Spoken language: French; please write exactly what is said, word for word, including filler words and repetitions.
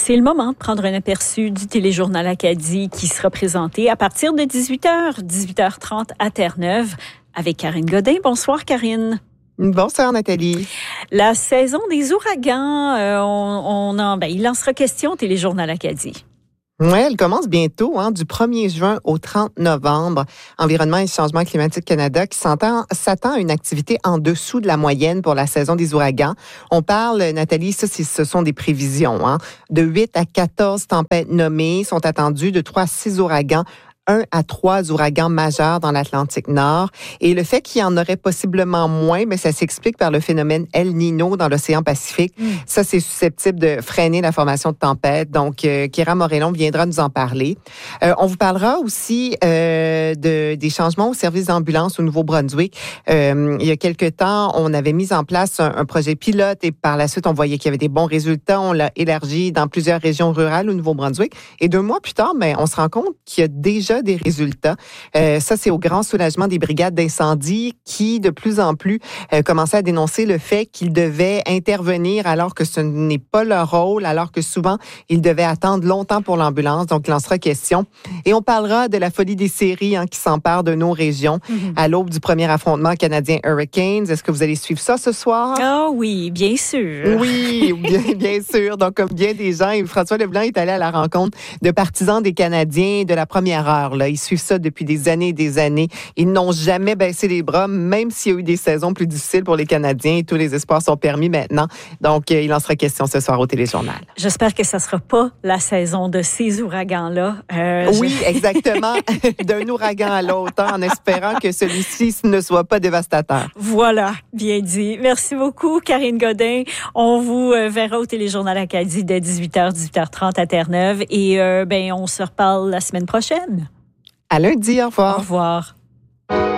C'est le moment de prendre un aperçu du téléjournal Acadie qui sera présenté à partir de dix-huit heures, dix-huit heures trente à Terre-Neuve avec Karine Godin. Bonsoir Karine. Bonsoir Nathalie. La saison des ouragans, euh, on, on en, ben, il en sera question au téléjournal Acadie. Oui, elle commence bientôt, hein, du premier juin au trente novembre. Environnement et Changement climatique Canada qui s'entend, s'attend à une activité en dessous de la moyenne pour la saison des ouragans. On parle, Nathalie, ça, ce sont des prévisions. Hein, de huit à quatorze tempêtes nommées sont attendues, de trois à six ouragans. un à trois ouragans majeurs dans l'Atlantique Nord. Et le fait qu'il y en aurait possiblement moins, mais ça s'explique par le phénomène El Niño dans l'océan Pacifique. Mm. Ça, c'est susceptible de freiner la formation de tempêtes. Donc, euh, Kira Morellon viendra nous en parler. Euh, on vous parlera aussi euh, de, des changements au service d'ambulance au Nouveau-Brunswick. Euh, il y a quelque temps, on avait mis en place un, un projet pilote et par la suite, on voyait qu'il y avait des bons résultats. On l'a élargi dans plusieurs régions rurales au Nouveau-Brunswick. Et deux mois plus tard, ben, on se rend compte qu'il y a déjà des résultats. Euh, ça, c'est au grand soulagement des brigades d'incendie qui, de plus en plus, euh, commençaient à dénoncer le fait qu'ils devaient intervenir alors que ce n'est pas leur rôle, alors que souvent, ils devaient attendre longtemps pour l'ambulance. Donc, il en sera question. Et on parlera de la folie des séries hein, qui s'emparent de nos régions mm-hmm. à l'aube du premier affrontement canadien Hurricanes. Est-ce que vous allez suivre ça ce soir? Ah oh oui, bien sûr. Oui, bien, bien sûr. Donc, comme bien des gens, François Leblanc est allé à la rencontre de partisans des Canadiens de la première heure. Là. Ils suivent ça depuis des années et des années. Ils n'ont jamais baissé les bras, même s'il y a eu des saisons plus difficiles pour les Canadiens. Tous les espoirs sont permis maintenant. Donc, il en sera question ce soir au téléjournal. J'espère que ça ne sera pas la saison de ces ouragans-là. Euh, oui, je... exactement. D'un ouragan à l'autre, hein, en espérant que celui-ci ne soit pas dévastateur. Voilà, bien dit. Merci beaucoup, Karine Godin. On vous verra au téléjournal Acadie dès dix-huit heures, dix-huit heures trente à Terre-Neuve. Et euh, ben, on se reparle la semaine prochaine. À lundi, au revoir. Au revoir.